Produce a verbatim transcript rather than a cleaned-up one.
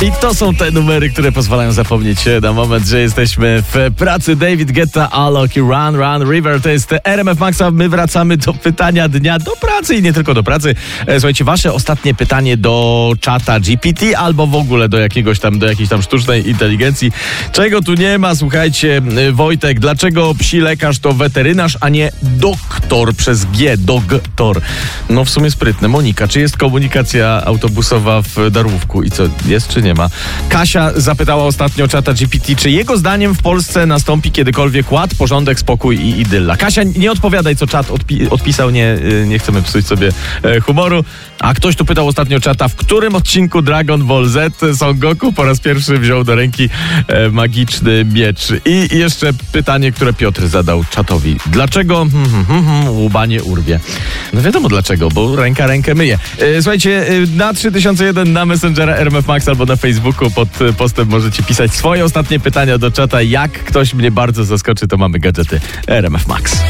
I to są te numery, które pozwalają zapomnieć się na moment, że jesteśmy w pracy. David Guetta, Alok i Run, Run, River. To jest R M F Maxa. My wracamy do pytania dnia, do pracy i nie tylko do pracy. Słuchajcie, wasze ostatnie pytanie do czata G P T albo w ogóle do jakiegoś tam, do jakiejś tam sztucznej inteligencji. Czego tu nie ma? Słuchajcie, Wojtek, dlaczego psi lekarz to weterynarz, a nie doktor przez G, doktor? No w sumie sprytne. Monika, czy jest komunikacja autobusowa w Darłówku i co, jest czy nie ma? Kasia zapytała ostatnio czata G P T, czy jego zdaniem w Polsce nastąpi kiedykolwiek ład, porządek, spokój i idylla. Kasia, nie odpowiadaj, co czat odpi- odpisał, nie, nie chcemy psuć sobie e, humoru. A ktoś tu pytał ostatnio czata, w którym odcinku Dragon Ball Z Son Goku po raz pierwszy wziął do ręki e, magiczny miecz. I jeszcze pytanie, które Piotr zadał czatowi. Dlaczego hmm, hmm, hmm, łuba nie urwie? No wiadomo dlaczego, bo ręka rękę myje. E, słuchajcie, e, na trzy tysiące jeden na Messengera R M F Max albo na Facebooku pod postem możecie pisać swoje ostatnie pytania do czata. Jak ktoś mnie bardzo zaskoczy, to mamy gadżety R M F Max.